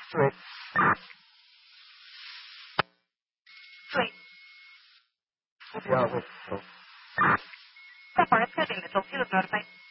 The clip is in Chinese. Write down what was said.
对。不要会走。 再把它确定的手机的标准。